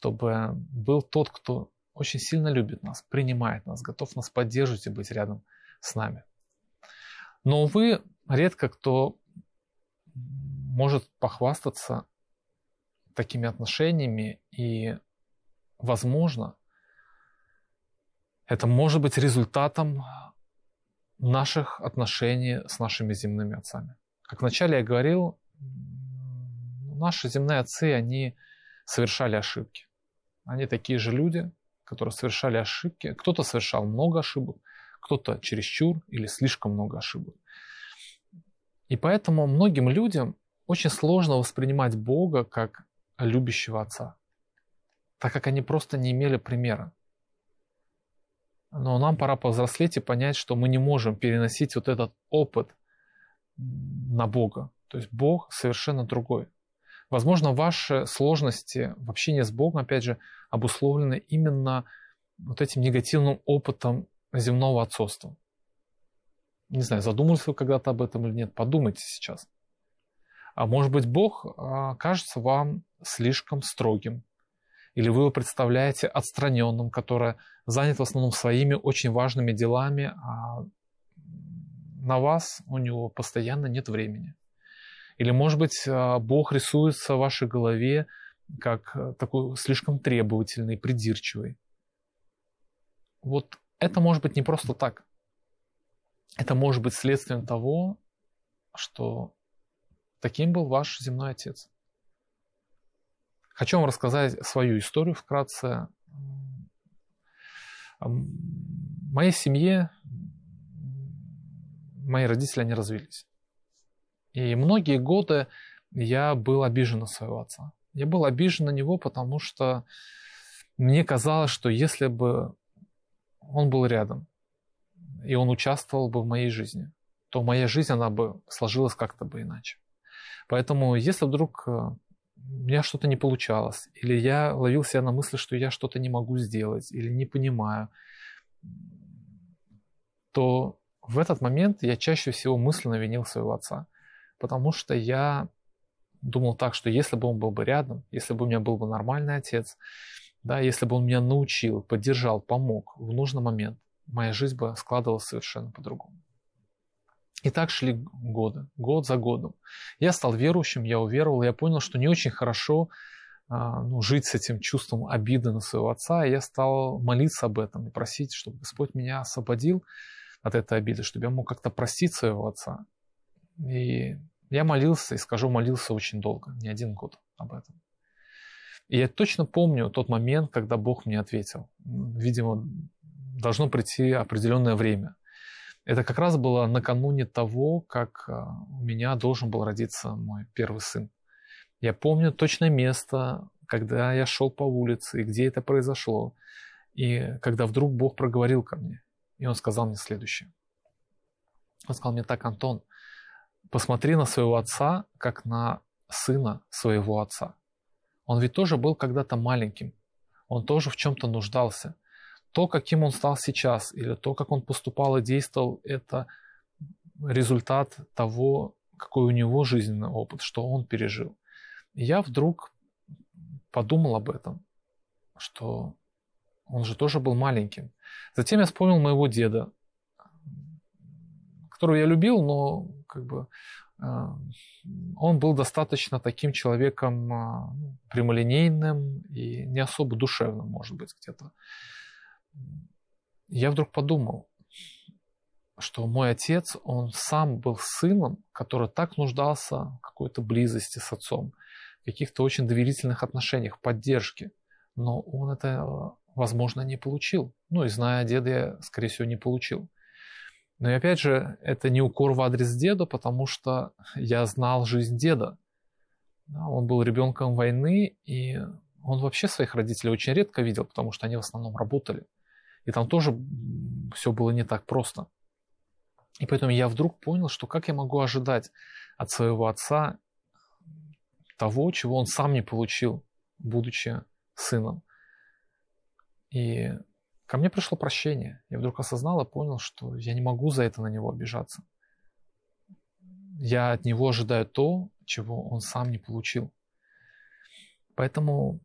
чтобы был тот, кто очень сильно любит нас, принимает нас, готов нас поддерживать и быть рядом с нами. Но, увы, редко кто может похвастаться такими отношениями, и, возможно, это может быть результатом наших отношений с нашими земными отцами. Как вначале я говорил, наши земные отцы, они совершали ошибки. Они такие же люди, которые совершали ошибки. Кто-то совершал много ошибок, кто-то чересчур или слишком много ошибок. И поэтому многим людям очень сложно воспринимать Бога как любящего отца, так как они просто не имели примера. Но нам пора повзрослеть и понять, что мы не можем переносить вот этот опыт на Бога. То есть Бог совершенно другой. Возможно, ваши сложности в общении с Богом, опять же, обусловлены именно вот этим негативным опытом земного отцовства. Не знаю, задумывались вы когда-то об этом или нет, подумайте сейчас. А может быть, Бог кажется вам слишком строгим, или вы его представляете отстраненным, который занят в основном своими очень важными делами, а на вас у него постоянно нет времени. Или, может быть, Бог рисуется в вашей голове как такой слишком требовательный, придирчивый. Вот это может быть не просто так. Это может быть следствием того, что таким был ваш земной отец. Хочу вам рассказать свою историю вкратце. В моей семье мои родители, они развелись. И многие годы я был обижен на своего отца. Я был обижен на него, потому что мне казалось, что если бы он был рядом, и он участвовал бы в моей жизни, то моя жизнь, она бы сложилась как-то бы иначе. Поэтому, если вдруг у меня что-то не получалось, или я ловил себя на мысли, что я что-то не могу сделать, или не понимаю, то в этот момент я чаще всего мысленно винил своего отца. Потому что я думал так, что если бы он был бы рядом, если бы у меня был бы нормальный отец, да, если бы он меня научил, поддержал, помог в нужный момент, моя жизнь бы складывалась совершенно по-другому. И так шли годы, год за годом. Я стал верующим, я уверовал, я понял, что не очень хорошо жить с этим чувством обиды на своего отца, и я стал молиться об этом и просить, чтобы Господь меня освободил от этой обиды, чтобы я мог как-то простить своего отца. И я молился, и скажу, молился очень долго, не 1 год об этом. И я точно помню тот момент, когда Бог мне ответил. Видимо, должно прийти определенное время. Это как раз было накануне того, как у меня должен был родиться мой первый сын. Я помню точное место, когда я шел по улице, и где это произошло. И когда вдруг Бог проговорил ко мне, и Он сказал мне следующее. Он сказал мне так: Антон, посмотри на своего отца, как на сына своего отца. Он ведь тоже был когда-то маленьким. Он тоже в чем-то нуждался. То, каким он стал сейчас, или то, как он поступал и действовал, это результат того, какой у него жизненный опыт, что он пережил. И я вдруг подумал об этом, что он же тоже был маленьким. Затем я вспомнил моего деда, которого я любил, но он был достаточно таким человеком прямолинейным и не особо душевным, может быть, где-то. Я вдруг подумал, что мой отец, он сам был сыном, который так нуждался в какой-то близости с отцом, в каких-то очень доверительных отношениях, поддержке, но он это, возможно, не получил. И зная деда, я, скорее всего, не получил. Но и опять же, это не укор в адрес деда, потому что я знал жизнь деда. Он был ребенком войны, и он вообще своих родителей очень редко видел, потому что они в основном работали. И там тоже все было не так просто. И поэтому я вдруг понял, что как я могу ожидать от своего отца того, чего он сам не получил, будучи сыном. И ко мне пришло прощение. Я вдруг осознал и понял, что я не могу за это на него обижаться. Я от него ожидаю то, чего он сам не получил. Поэтому